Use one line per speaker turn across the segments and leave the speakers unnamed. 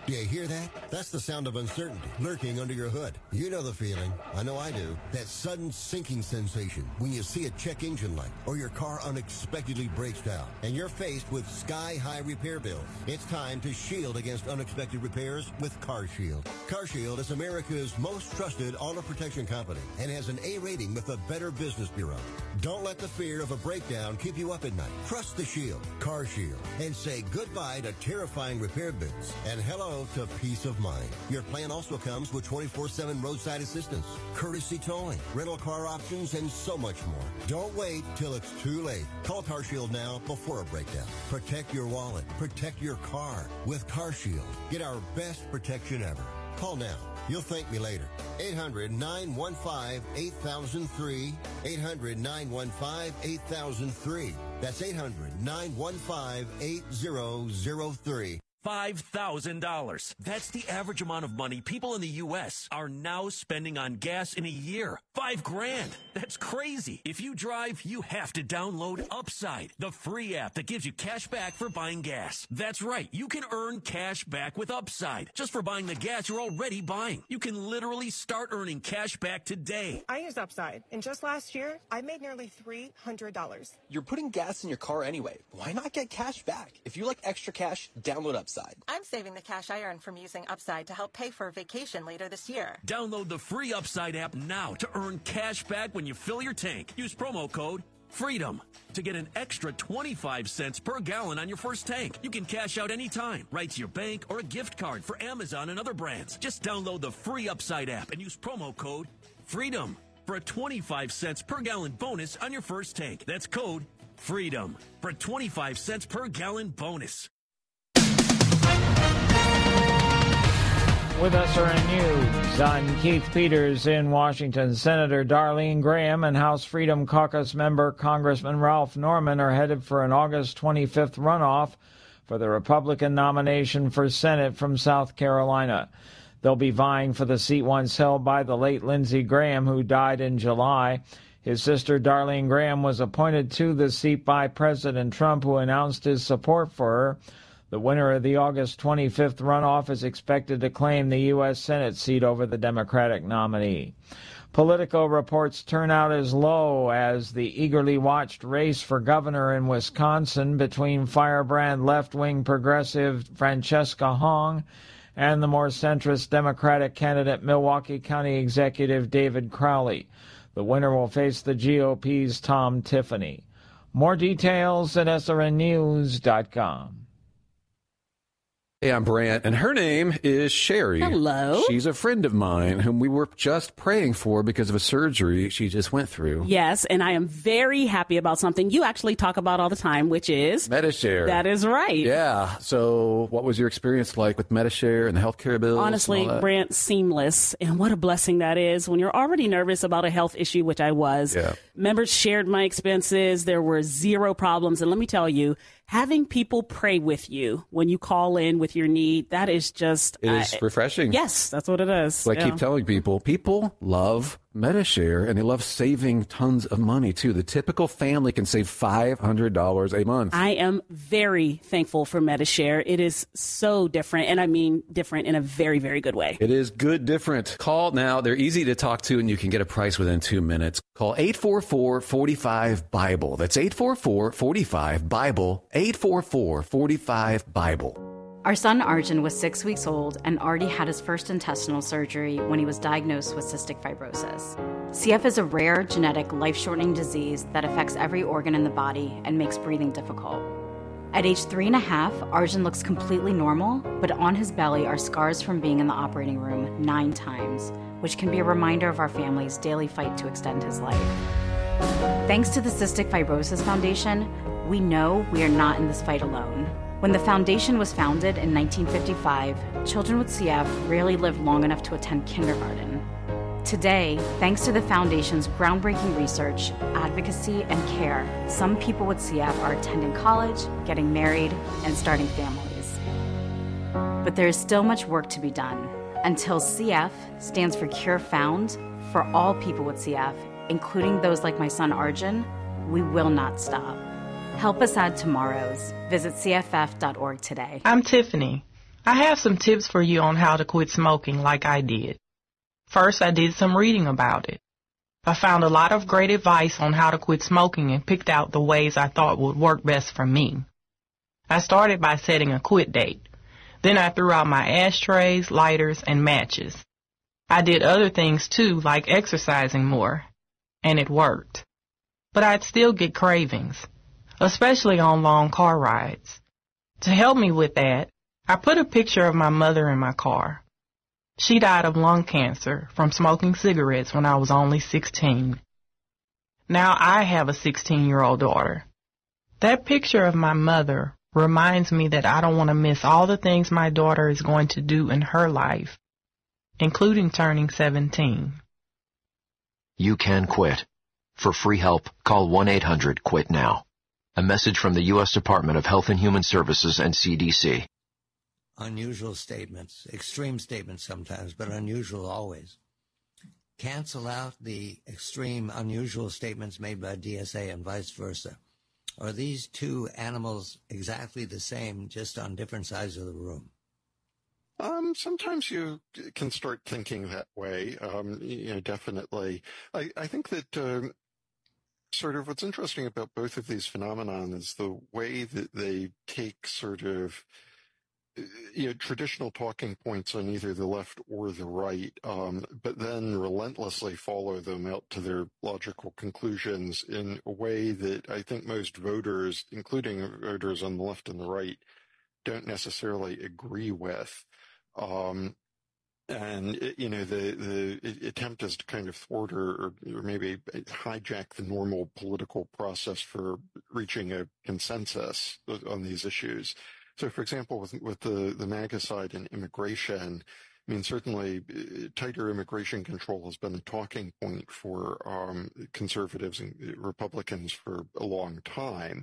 Do you hear that? That's the sound of uncertainty lurking under your hood. You know the feeling. I know I do. That sudden sinking sensation when you see a check engine light or your car unexpectedly breaks down and you're faced with sky-high repair bills. It's time to shield against unexpected repairs with CarShield. CarShield is America's most trusted auto protection company and has an A rating with the Better Business Bureau. Don't let the fear of a breakdown keep you up at night. Trust the Shield, CarShield, and say goodbye to terrifying repair bills and hello to peace of mind. Your plan also comes with 24/7 roadside assistance, courtesy towing, rental car options, and so much more. Don't wait till it's too late. Call CarShield now before a breakdown. Protect your wallet. Protect your car with CarShield. Get our best protection ever. Call now. You'll thank me later. 800-915-8003. 800-915-8003. That's 800-915-8003.
$5,000. That's the average amount of money people in the U.S. are now spending on gas in a year. $5,000. That's crazy. If you drive, you have to download Upside, the free app that gives you cash back for buying gas. That's right. You can earn cash back with Upside just for buying the gas you're already buying. You can literally start earning cash back today.
I use Upside, and just last year, I made nearly $300.
You're putting gas in your car anyway. Why not get cash back? If you like extra cash, download Upside.
I'm saving the cash I earn from using Upside to help pay for a vacation later this year.
Download the free Upside app now to earn cash back when you fill your tank. Use promo code FREEDOM to get an extra 25 cents per gallon on your first tank. You can cash out anytime, right to your bank or a gift card for Amazon and other brands. Just download the free Upside app and use promo code FREEDOM for a 25 cents per gallon bonus on your first tank. That's code FREEDOM for a 25 cents per gallon bonus.
With SRN News, I'm Keith Peters in Washington. Senator Darlene Graham and House Freedom Caucus member Congressman Ralph Norman are headed for an August 25th runoff for the Republican nomination for Senate from South Carolina. They'll be vying for the seat once held by the late Lindsey Graham, who died in July. His sister Darlene Graham was appointed to the seat by President Trump, who announced his support for her. The winner of the August 25th runoff is expected to claim the U.S. Senate seat over the Democratic nominee. Politico reports turnout is low as the eagerly watched race for governor in Wisconsin between firebrand left-wing progressive Francesca Hong and the more centrist Democratic candidate Milwaukee County Executive David Crowley. The winner will face the GOP's Tom Tiffany. More details at srnnews.com.
Hey, I'm Brant, and her name is Sherry.
Hello.
She's a friend of mine whom we were just praying for because of a surgery she just went through.
Yes, and I am very happy about something you actually talk about all the time, which is
Medi-Share.
That is right.
Yeah. So what was your experience like with Medi-Share and the healthcare bills?
Honestly, Brant, seamless. And what a blessing that is when you're already nervous about a health issue, which I was.
Yeah.
Members shared my expenses. There were zero problems. And let me tell you, having people pray with you when you call in with your need, that is just...
It is refreshing.
Yes, that's what it is.
So I keep telling people love Medi-Share, and they love saving tons of money, too. The typical family can save $500 a month.
I am very thankful for Medi-Share. It is so different, and I mean different in a very, very good way.
It is good different. Call now. They're easy to talk to, and you can get a price within 2 minutes. Call 844-45-BIBLE. That's 844-45-BIBLE. 844-45-BIBLE.
Our son Arjun was 6 weeks old and already had his first intestinal surgery when he was diagnosed with cystic fibrosis. CF is a rare, genetic, life-shortening disease that affects every organ in the body and makes breathing difficult. At age 3.5, Arjun looks completely normal, but on his belly are scars from being in the operating room 9 times, which can be a reminder of our family's daily fight to extend his life. Thanks to the Cystic Fibrosis Foundation, we know we are not in this fight alone. When the foundation was founded in 1955, children with CF rarely lived long enough to attend kindergarten. Today, thanks to the foundation's groundbreaking research, advocacy, and care, some people with CF are attending college, getting married, and starting families. But there is still much work to be done. Until CF stands for Cure Found, for all people with CF, including those like my son Arjun, we will not stop. Help us add tomorrows. Visit cff.org today.
I'm Tiffany. I have some tips for you on how to quit smoking like I did. First, I did some reading about it. I found a lot of great advice on how to quit smoking and picked out the ways I thought would work best for me. I started by setting a quit date. Then I threw out my ashtrays, lighters, and matches. I did other things too, like exercising more, and it worked. But I'd still get cravings, especially on long car rides. To help me with that, I put a picture of my mother in my car. She died of lung cancer from smoking cigarettes when I was only 16. Now I have a 16-year-old daughter. That picture of my mother reminds me that I don't want to miss all the things my daughter is going to do in her life, including turning 17.
You can quit. For free help, call 1-800-QUIT-NOW. A message from the U.S. Department of Health and Human Services and CDC.
Unusual statements, extreme statements sometimes, but unusual always. Cancel out the extreme, unusual statements made by DSA and vice versa. Are these two animals exactly the same, just on different sides of the room?
Sometimes you can start thinking that way. Definitely. I think that sort of what's interesting about both of these phenomenon is the way that they take sort of traditional talking points on either the left or the right, but then relentlessly follow them out to their logical conclusions in a way that I think most voters, including voters on the left and the right, don't necessarily agree with. The attempt is to kind of thwart or maybe hijack the normal political process for reaching a consensus on these issues. So, for example, with the MAGA side and immigration, I mean, certainly tighter immigration control has been a talking point for conservatives and Republicans for a long time.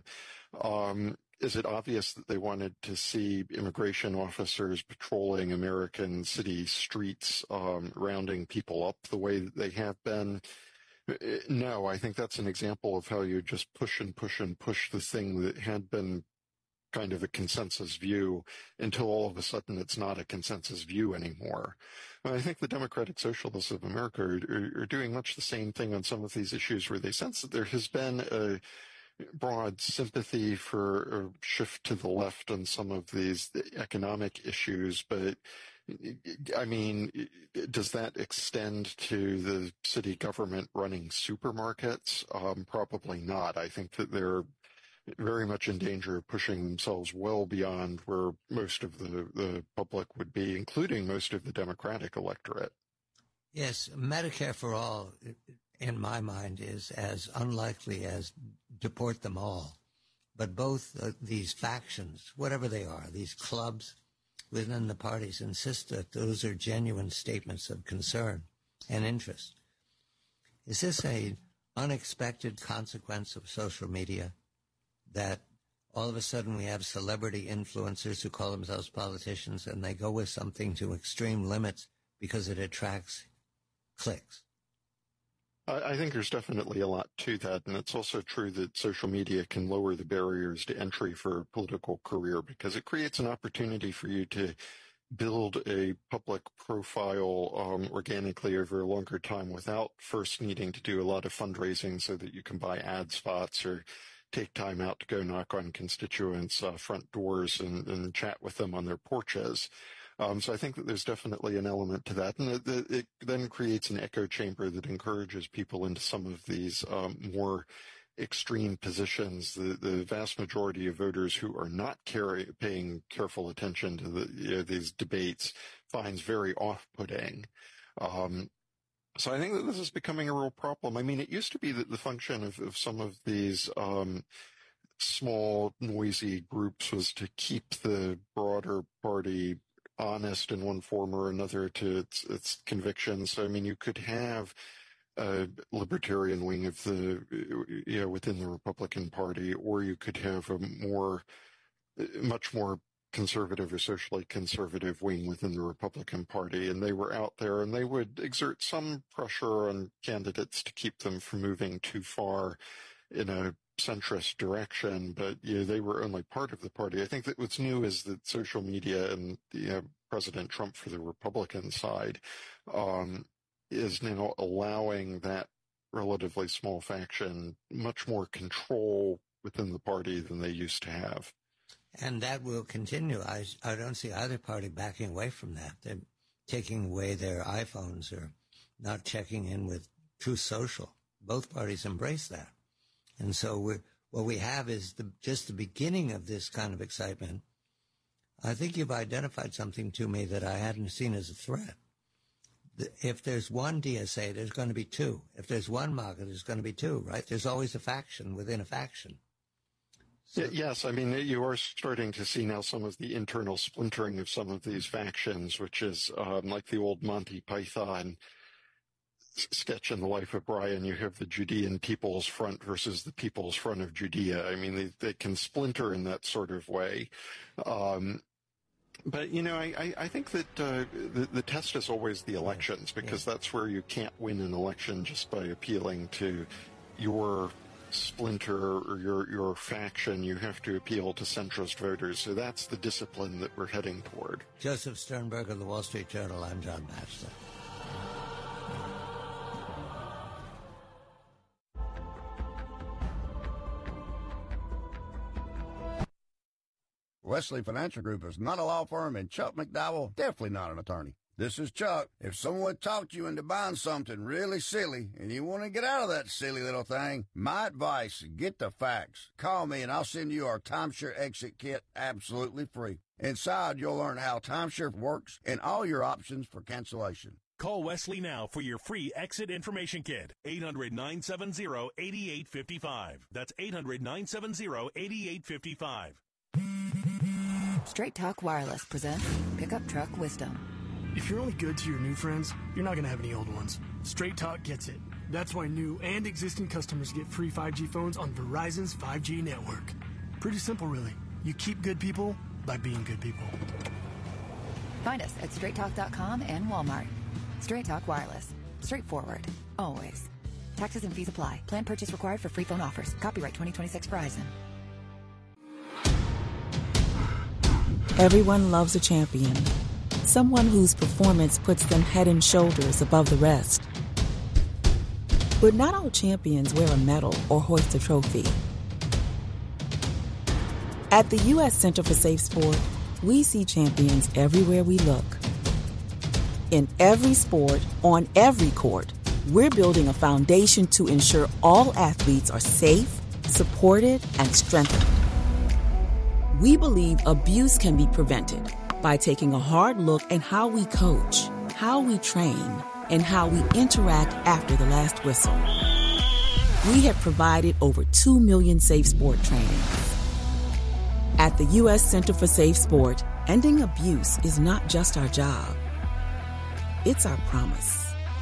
Is it obvious that they wanted to see immigration officers patrolling American city streets, rounding people up the way that they have been? No, I think that's an example of how you just push and push and push the thing that had been kind of a consensus view until all of a sudden it's not a consensus view anymore. I think the Democratic Socialists of America are doing much the same thing on some of these issues where they sense that there has been a broad sympathy for a shift to the left on some of these economic issues, but I mean, does that extend to the city government running supermarkets? Probably not. I think that they're very much in danger of pushing themselves well beyond where most of the public would be, including most of the Democratic electorate.
Yes, Medicare for all, in my mind, is as unlikely as deport them all. But both these factions, whatever they are, these clubs within the parties, insist that those are genuine statements of concern and interest. Is this an unexpected consequence of social media, that all of a sudden we have celebrity influencers who call themselves politicians and they go with something to extreme limits because it attracts clicks?
I think there's definitely a lot to that, and it's also true that social media can lower the barriers to entry for a political career because it creates an opportunity for you to build a public profile organically over a longer time without first needing to do a lot of fundraising so that you can buy ad spots or take time out to go knock on constituents' front doors and chat with them on their porches. So I think that there's definitely an element to that. And it then creates an echo chamber that encourages people into some of these more extreme positions. The vast majority of voters who are not paying careful attention to these debates finds very off-putting. So I think that this is becoming a real problem. I mean, it used to be that the function of some of these small, noisy groups was to keep the broader party honest in one form or another to its convictions. So, I mean, you could have a libertarian wing of within the Republican Party, or you could have a much more conservative or socially conservative wing within the Republican Party, and they were out there and they would exert some pressure on candidates to keep them from moving too far in a centrist direction, but they were only part of the party. I think that what's new is that social media and President Trump for the Republican side is now allowing that relatively small faction much more control within the party than they used to have.
And that will continue. I don't see either party backing away from that. They're taking away their iPhones or not checking in with Truth Social. Both parties embrace that. And so what we have is just the beginning of this kind of excitement. I think you've identified something to me that I hadn't seen as a threat. If there's one DSA, there's going to be two. If there's one MAGA, there's going to be two, right? There's always a faction within a faction. So,
yes, I mean, you are starting to see now some of the internal splintering of some of these factions, which is like the old Monty Python sketch in The Life of Brian. You have the Judean People's Front versus the People's Front of Judea. I mean, they can splinter in that sort of way. But, I think that the test is always the elections, because that's where you can't win an election just by appealing to your splinter or your faction. You have to appeal to centrist voters. So that's the discipline that we're heading toward.
Joseph Sternberg of the Wall Street Journal. I'm John Batchelor.
Wesley Financial Group is not a law firm, and Chuck McDowell, definitely not an attorney. This is Chuck. If someone talked you into buying something really silly and you want to get out of that silly little thing, my advice, get the facts. Call me and I'll send you our timeshare exit kit absolutely free. Inside, you'll learn how timeshare works and all your options for cancellation.
Call Wesley now for your free exit information kit. 800-970-8855. That's 800-970-8855.
Straight Talk Wireless presents Pickup Truck Wisdom.
If you're only good to your new friends, you're not going to have any old ones. Straight Talk gets it. That's why new and existing customers get free 5G phones on Verizon's 5G network. Pretty simple, really. You keep good people by being good people.
Find us at straighttalk.com and Walmart. Straight Talk Wireless. Straightforward. Always. Taxes and fees apply. Plan purchase required for free phone offers. Copyright 2026 Verizon.
Everyone loves a champion. Someone whose performance puts them head and shoulders above the rest. But not all champions wear a medal or hoist a trophy. At the U.S. Center for Safe Sport, we see champions everywhere we look. In every sport, on every court, we're building a foundation to ensure all athletes are safe, supported, and strengthened. We believe abuse can be prevented by taking a hard look at how we coach, how we train, and how we interact after the last whistle. We have provided over 2 million safe sport trainings. At the U.S. Center for Safe Sport, ending abuse is not just our job. It's our promise.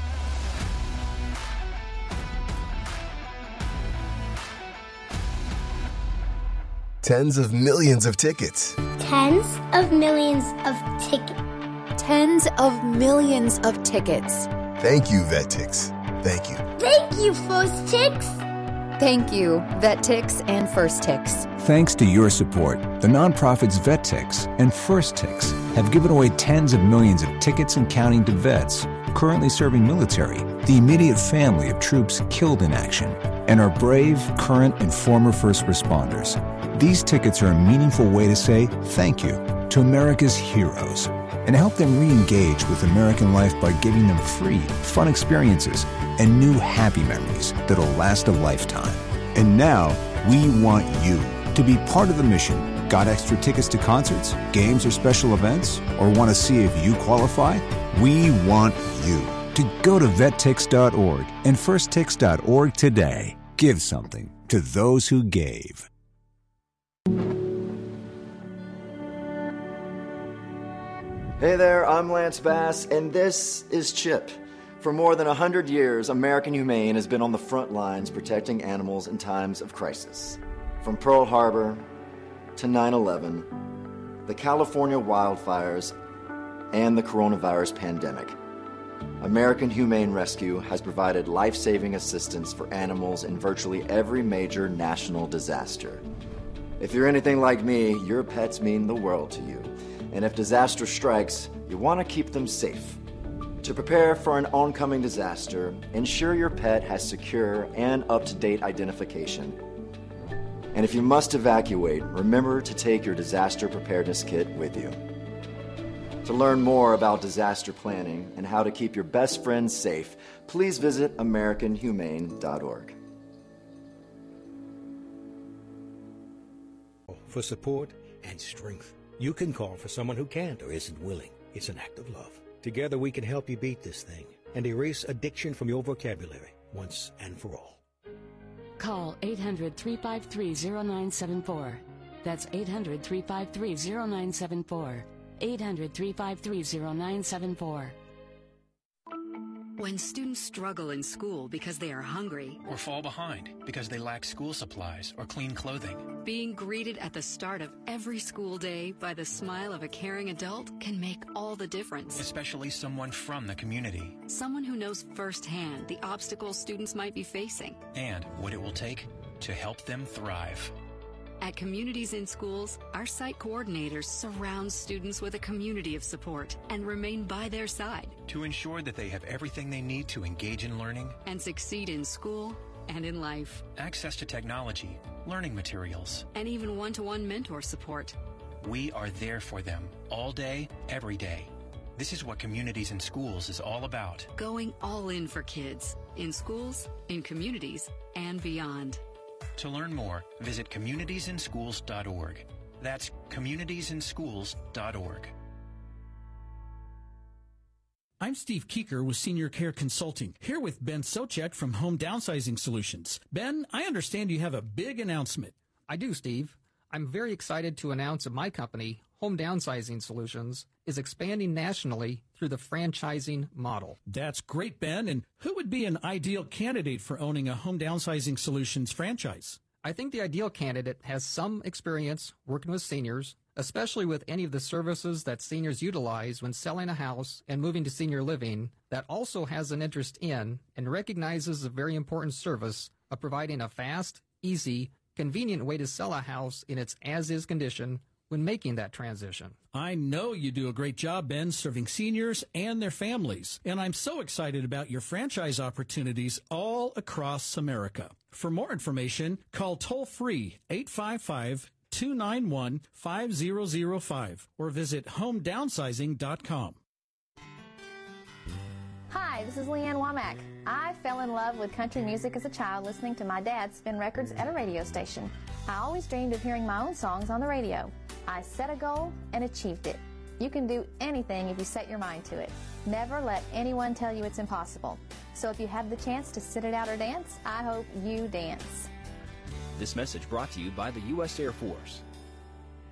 Tens of millions of tickets.
Tens of millions of tickets.
Tens of millions of tickets.
Thank you, VetTix. Thank you.
Thank you, First Tix.
Thank you, VetTix and First Tix.
Thanks to your support, the nonprofits VetTix and First Tix have given away tens of millions of tickets and counting to vets currently serving military, the immediate family of troops killed in action, and our brave, current, and former first responders. These tickets are a meaningful way to say thank you to America's heroes and help them re-engage with American life by giving them free, fun experiences and new happy memories that'll last a lifetime. And now, we want you to be part of the mission. Got extra tickets to concerts, games, or special events? Or want to see if you qualify? We want you to go to vettix.org and firsttix.org today. Give something to those who gave.
Hey there, I'm Lance Bass, and this is CHIP. For more than 100 years, American Humane has been on the front lines protecting animals in times of crisis. From Pearl Harbor to 9/11, the California wildfires, and the coronavirus pandemic. American Humane Rescue has provided life-saving assistance for animals in virtually every major national disaster. If you're anything like me, your pets mean the world to you. And if disaster strikes, you want to keep them safe. To prepare for an oncoming disaster, ensure your pet has secure and up-to-date identification. And if you must evacuate, remember to take your disaster preparedness kit with you. To learn more about disaster planning and how to keep your best friends safe, please visit AmericanHumane.org.
For support and strength, you can call for someone who can't or isn't willing. It's an act of love. Together we can help you beat this thing and erase addiction from your vocabulary once and for all.
Call 800-353-0974. That's 800-353-0974. 800-353-0974.
When students struggle in school because they are hungry,
or fall behind because they lack school supplies or clean clothing,
being greeted at the start of every school day by the smile of a caring adult can make all the difference.
Especially someone from the community.
Someone who knows firsthand the obstacles students might be facing.
And what it will take to help them thrive.
At Communities in Schools, our site coordinators surround students with a community of support and remain by their side
to ensure that they have everything they need to engage in learning
and succeed in school and in life.
Access to technology, learning materials,
and even one-to-one mentor support.
We are there for them all day, every day. This is what Communities in Schools is all about.
Going all in for kids, in schools, in communities, and beyond.
To learn more, visit communitiesinschools.org. That's communitiesinschools.org.
I'm Steve Keeker with Senior Care Consulting, here with Ben Socek from Home Downsizing Solutions. Ben, I understand you have a big announcement.
I do, Steve. I'm very excited to announce that my company, Home Downsizing Solutions, is expanding nationally through the franchising model.
That's great, Ben. And who would be an ideal candidate for owning a Home Downsizing Solutions franchise?
I think the ideal candidate has some experience working with seniors, especially with any of the services that seniors utilize when selling a house and moving to senior living, that also has an interest in and recognizes the very important service of providing a fast, easy, convenient way to sell a house in its as-is condition when making that transition.
I know you do a great job, Ben, serving seniors and their families. And I'm so excited about your franchise opportunities all across America. For more information, call toll-free 855-291-5005 or visit homedownsizing.com.
Hi, this is Leanne Womack. I fell in love with country music as a child listening to my dad spin records at a radio station. I always dreamed of hearing my own songs on the radio. I set a goal and achieved it. You can do anything if you set your mind to it. Never let anyone tell you it's impossible. So if you have the chance to sit it out or dance, I hope you dance.
This message brought to you by the U.S. Air Force.